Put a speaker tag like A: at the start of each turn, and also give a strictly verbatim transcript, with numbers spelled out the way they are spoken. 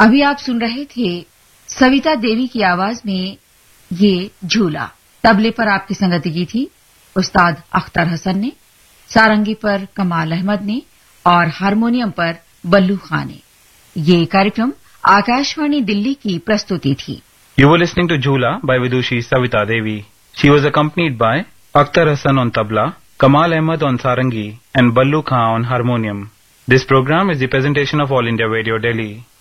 A: अभी आप सुन रहे थे सविता देवी की आवाज में ये झूला। तबले पर आपकी संगति की थी उस्ताद अख्तर हसन ने, सारंगी पर कमाल अहमद ने और हारमोनियम पर बल्लू खां ने। ये कार्यक्रम आकाशवाणी दिल्ली की प्रस्तुति थी।
B: You were listening to Jhula by Vidushi Savita Devi. She was accompanied by Akhtar Hassan on tabla, Kamal Ahmad on sarangi and Ballu Khan on harmonium. This program is the presentation of All India Radio Delhi.